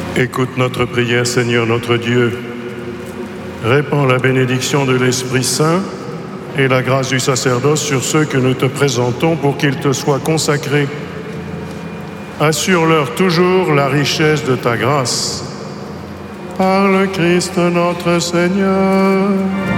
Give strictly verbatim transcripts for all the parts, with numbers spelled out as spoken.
Écoute notre prière, Seigneur notre Dieu. Répands la bénédiction de l'Esprit Saint et la grâce du sacerdoce sur ceux que nous te présentons pour qu'ils te soient consacrés. Assure-leur toujours la richesse de ta grâce. Par le Christ notre Seigneur.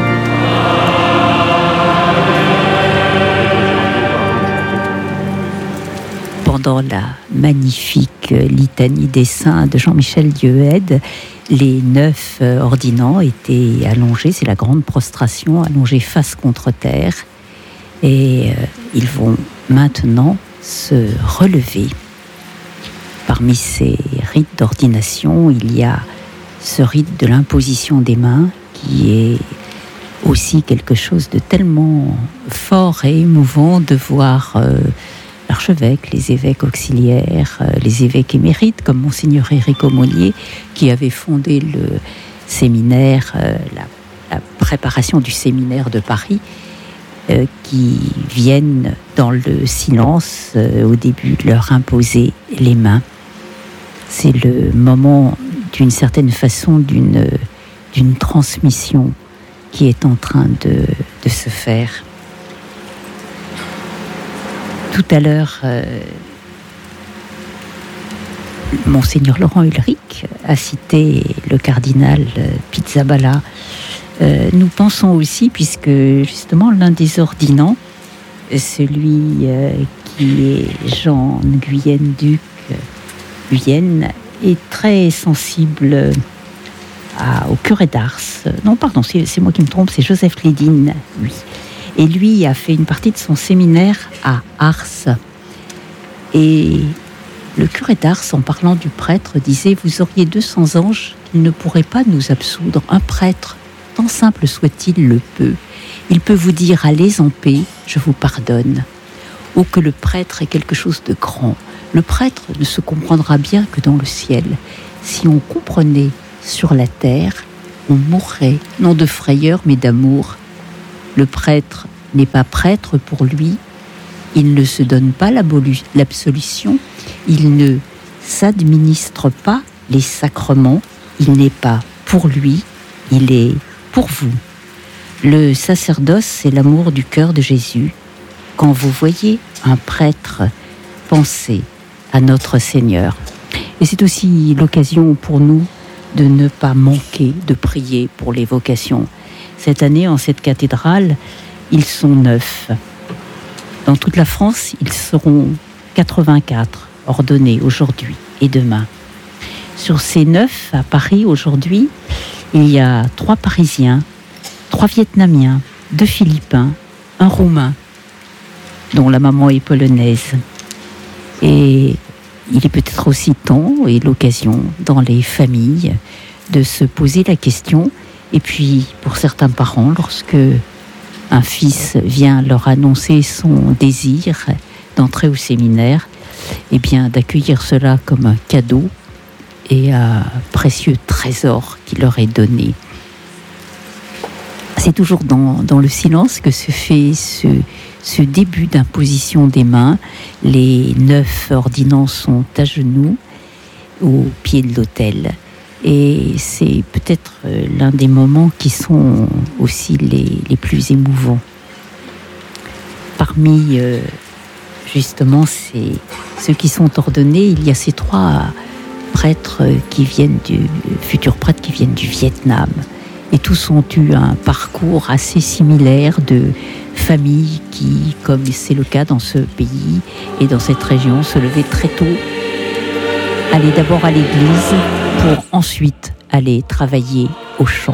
Pendant la magnifique litanie des saints de Jean-Michel Dieudède, les neuf ordinants étaient allongés, c'est la grande prostration, allongés face contre terre. Et euh, ils vont maintenant se relever. Parmi ces rites d'ordination, il y a ce rite de l'imposition des mains qui est aussi quelque chose de tellement fort et émouvant de voir euh, l'archevêque, les évêques auxiliaires, euh, les évêques émérites comme Monseigneur Éric Aumônier qui avait fondé le séminaire, euh, la, la préparation du séminaire de Paris, euh, qui viennent dans le silence euh, au début de leur imposer les mains. C'est le moment d'une certaine façon d'une, d'une transmission qui est en train de, de se faire. Tout à l'heure, euh, Monseigneur Laurent Ulrich a cité le cardinal Pizzaballa. Euh, nous pensons aussi, puisque justement l'un des ordinants, celui euh, qui est Jean Nguyen Duc Guyenne, est très sensible à, au curé d'Ars. Non, pardon, c'est, c'est moi qui me trompe, c'est Joseph Lédine, lui. Et lui a fait une partie de son séminaire à Ars. Et le curé d'Ars, en parlant du prêtre, disait « Vous auriez deux cents anges qu'il ne pourrait pas nous absoudre. Un prêtre, tant simple soit-il, le peut. Il peut vous dire « Allez en paix, je vous pardonne. » Ou que le prêtre est quelque chose de grand. Le prêtre ne se comprendra bien que dans le ciel. Si on comprenait sur la terre, on mourrait, non de frayeur, mais d'amour. Le prêtre n'est pas prêtre pour lui, il ne se donne pas l'absolution, il ne s'administre pas les sacrements, il n'est pas pour lui, il est pour vous. Le sacerdoce, c'est l'amour du cœur de Jésus. Quand vous voyez un prêtre, pensez à notre Seigneur. Et c'est aussi l'occasion pour nous de ne pas manquer de prier pour les vocations. Cette année, en cette cathédrale, ils sont neuf. Dans toute la France, ils seront quatre-vingt-quatre ordonnés aujourd'hui et demain. Sur ces neuf à Paris aujourd'hui, il y a trois Parisiens, trois Vietnamiens, deux Philippins, un Roumain, dont la maman est polonaise. Et il est peut-être aussi temps et l'occasion dans les familles de se poser la question. Et puis, pour certains parents, lorsque un fils vient leur annoncer son désir d'entrer au séminaire, eh bien, d'accueillir cela comme un cadeau et un précieux trésor qui leur est donné. C'est toujours dans, dans le silence que se fait ce, ce début d'imposition des mains. Les neuf ordinants sont à genoux au pied de l'autel. Et c'est peut-être l'un des moments qui sont aussi les, les plus émouvants. Parmi euh, justement ces, ceux qui sont ordonnés, il y a ces trois prêtres qui viennent du futurs prêtres qui viennent du Vietnam. Et tous ont eu un parcours assez similaire de familles qui, comme c'est le cas dans ce pays et dans cette région, se levaient très tôt, allaient d'abord à l'église pour ensuite aller travailler au champ.